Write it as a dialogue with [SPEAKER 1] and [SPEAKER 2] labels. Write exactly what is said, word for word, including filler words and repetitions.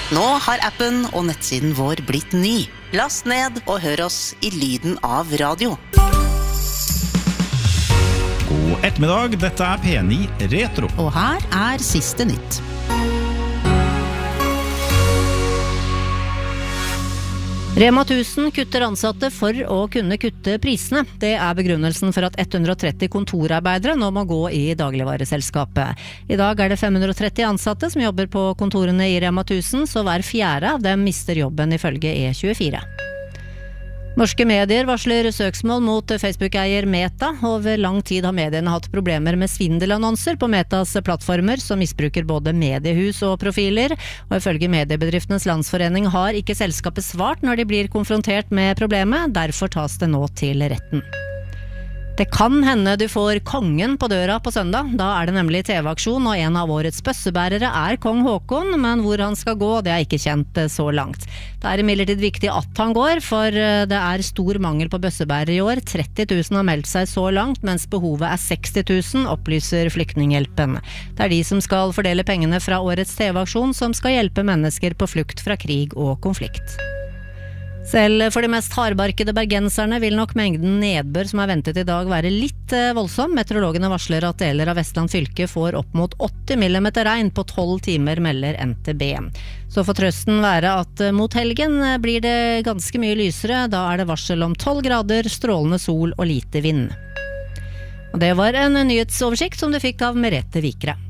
[SPEAKER 1] Nå har appen og nettsiden vår blitt ny. Last ned og hør oss i lyden av radio.
[SPEAKER 2] God ettermiddag, dette er P ni Retro.
[SPEAKER 1] Og her er siste nytt.
[SPEAKER 3] Rema tusen kutter ansatte for å kunne kutte prisene. Det er begrunnelsen for at ett hundre og tretti kontorarbeidere nå må gå i dagligvareselskapet. I dag er det fem hundre og tretti ansatte som jobber på kontorene i Rema tusen, så hver fjerde av dem mister jobben ifølge E tjuefire. Norske medier varsler søksmål mot Facebook-eier Meta. Over lang tid har mediene hatt problemer med svindelannonser på Metas plattformer som misbruker både mediehus og profiler. Og ifølge Mediebedriftenes Landsforening har ikke selskapet svart når de blir konfrontert med problemet. Derfor tas det nå til retten. Det kan hende du får kongen på døra på søndag. Da er det nemlig T V-aksjon, og en av årets bøssebærere er kong Håkon, men hvor han skal gå, det er ikke kjent så langt. Det er imidlertid viktig at han går, for det er stor mangel på bøssebærere i år. tretti tusen har meldt seg så langt, mens behovet er seksti tusen, opplyser Flyktninghjelpen. Det er de som skal fordele pengene fra årets T V-aksjon, som skal hjelpe mennesker på flukt fra krig og konflikt. Selv for de mest hardbarkede bergenserne vil nok mengden nedbør som er ventet i dag være litt voldsom. Meteorologene varsler at deler av Vestland fylke får opp mot åtti millimeter regn på tolv timer, melder N T B. Så får trøsten være at mot helgen blir det ganske mye lysere. Da er det varsel om tolv grader, strålende sol og lite vind. Og det var en nyhetsoversikt som du fikk av Merete Vikre.